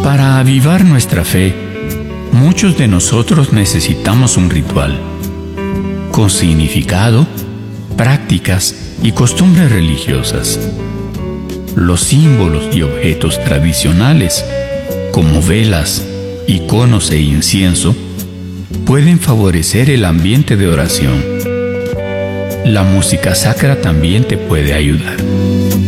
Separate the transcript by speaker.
Speaker 1: Para avivar nuestra fe, muchos de nosotros necesitamos un ritual, con significado, prácticas y costumbres religiosas. Los símbolos y objetos tradicionales, como velas, iconos e incienso, pueden favorecer el ambiente de oración. La música sacra también te puede ayudar.